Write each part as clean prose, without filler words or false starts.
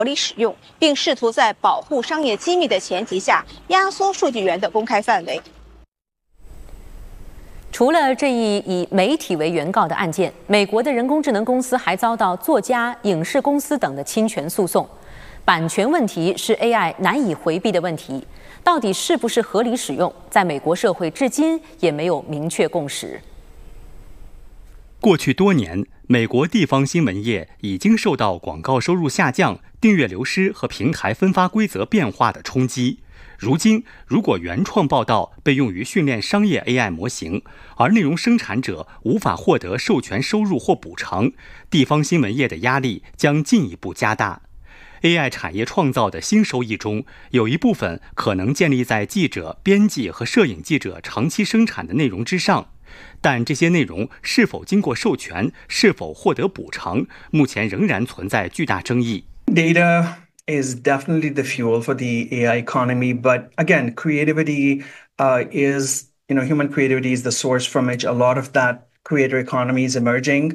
理使用，并试图在保护商业机密的前提下压缩数据源的公开范围。 除了这一以媒体为原告的案件，美国的人工智能公司还遭到作家、影视公司等的侵权诉讼。版权问题是 AI 难以回避的问题，到底是不是合理使用，在美国社会至今也没有明确共识。 过去多年，美国地方新闻业已经受到广告收入下降、订阅流失和平台分发规则变化的冲击。如今，如果原创报道被用于训练商业 AI 模型，而内容生产者无法获得授权收入或补偿，地方新闻业的压力将进一步加大。AI 产业创造的新收益中，有一部分可能建立在记者、编辑和摄影记者长期生产的内容之上，但这些内容是否经过授权、是否获得补偿，目前仍然存在巨大争议。 Data is definitely the fuel for the AI economy, but again, creativity is, human creativity is the source from which a lot of that creator economy is emerging.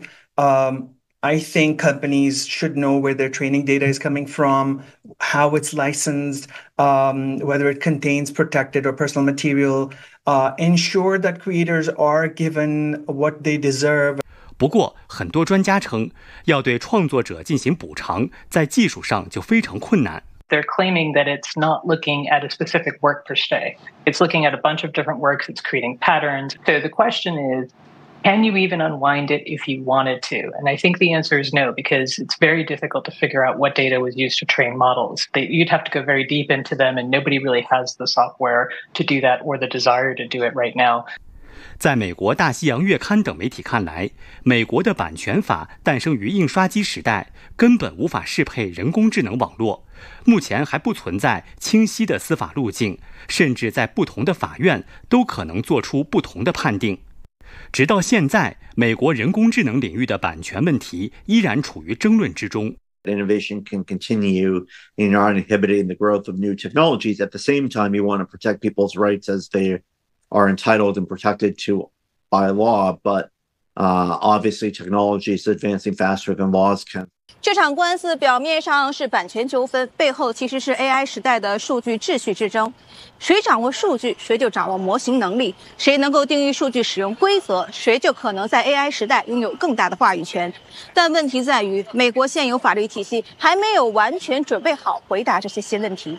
I think companies should know where their training data is coming from, how it's licensed, whether it contains protected or personal material, ensure that creators are given what they deserve. 不过，很多专家称，要对创作者进行补偿，在技术上就非常困难。 They're claiming that it's not looking at a specific work per se. It's looking at a bunch of different works. It's creating patterns. So the question is, can you even unwind it if you wanted to? And I think the answer is no, because it's very difficult to figure out what data was used to train models. You'd have to go very deep into them, and nobody really has the software to do that or the desire to do it right now. 在美国《大西洋月刊》等媒体看来，美国的版权法诞生于印刷机时代，根本无法适配人工智能网络。目前还不存在清晰的司法路径，甚至在不同的法院都可能做出不同的判定。直到现在，美国人工智能领域的版权问题依然处于争论之中。 Innovation can continue, and you're not inhibiting the growth of new technologies. At the same time, you want to protect people's rights as they are entitled and protected to by law, but obviously technology is advancing faster than laws can. 这场官司表面上是版权纠纷，背后其实是 AI 时代的数据秩序之争。谁掌握数据，谁就掌握模型能力；谁能够定义数据使用规则，谁就可能在 AI 时代拥有更大的话语权。但问题在于，美国现有法律体系还没有完全准备好回答这些新问题。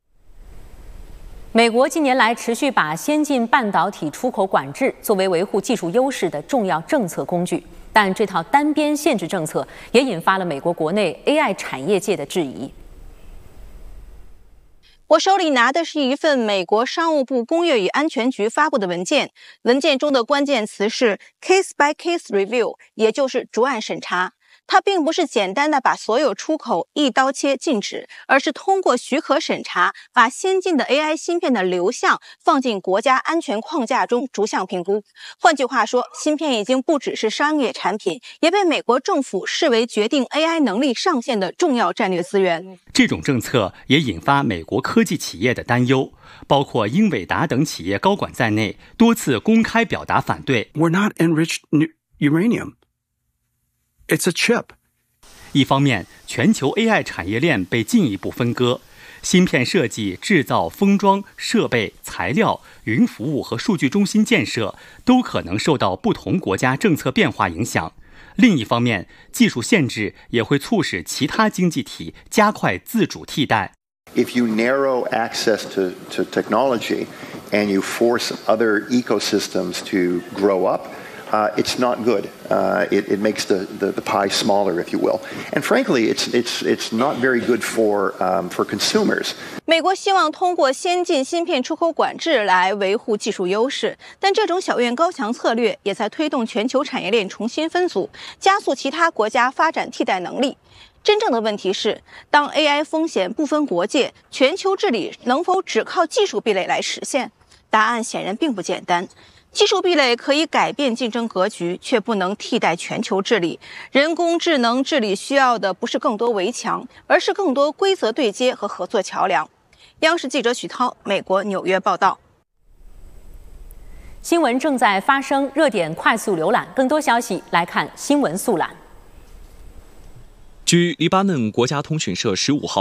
美国近年来持续把先进半导体出口管制作为维护技术优势的重要政策工具，但这套单边限制政策也引发了美国国内 AI 产业界的质疑。 我手里拿的是一份美国商务部工业与安全局发布的文件，文件中的关键词是 case by case review， 也就是逐案审查。它并不是简单的把所有出口一刀切禁止，而是通过许可审查，把先进的 AI 芯片的流向放进国家安全框架中逐项评估。换句话说，芯片已经不只是商业产品，也被美国政府视为决定 AI 能力上限的重要战略资源。 这种政策也引发美国科技企业的担忧，包括英伟达等企业高管在内，多次公开表达反对。 We're not enriched uranium.It's a chip. 一方面，全球 AI 产业链被进一步分割，芯片设计、制造、封装、设备、材料、云服务和数据中心建设都可能受到不同国家政策变化影响。另一方面，技术限制也会促使其他经济体加快自主替代。 If you narrow access to technology and you force other ecosystems to grow up,it's not good. It makes the pie smaller, if you will. And frankly, it's not very good for consumers. 美国希望通过先进芯片出口管制来维护技术优势，但这种小院高墙策略也在推动全球产业链重新分组，加速其他国家发展替代能力。真正的问题是，当 AI 风险不分国界，全球治理能否只靠技术壁垒来实现？答案显然并不简单。技术壁垒可以改变竞争格局，却不能替代全球治理。人工智能治理需要的不是更多围墙，而是更多规则对接和合作桥梁。央视记者许涛，美国纽约报道。 新闻正在发生，热点快速浏览，更多消息来看新闻速览。 据黎巴嫩国家通讯社15号